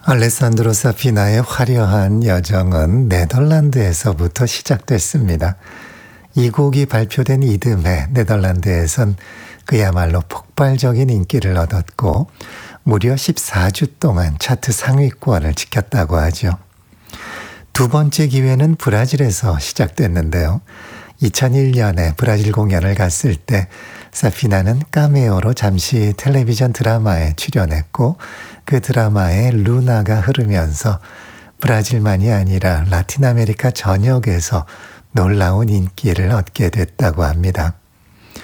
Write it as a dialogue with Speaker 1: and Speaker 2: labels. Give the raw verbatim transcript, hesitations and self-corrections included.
Speaker 1: 알레산드로 사피나의 화려한 여정은 네덜란드에서부터 시작됐습니다. 이 곡이 발표된 이듬해 네덜란드에선 그야말로 폭발적인 인기를 얻었고 무려 십사 주 동안 차트 상위권을 지켰다고 하죠. 두 번째 기회는 브라질에서 시작됐는데요. 이천일 년에 브라질 공연을 갔을 때 사피나는 카메오로 잠시 텔레비전 드라마에 출연했고 그 드라마에 루나가 흐르면서 브라질만이 아니라 라틴 아메리카 전역에서 놀라운 인기를 얻게 됐다고 합니다.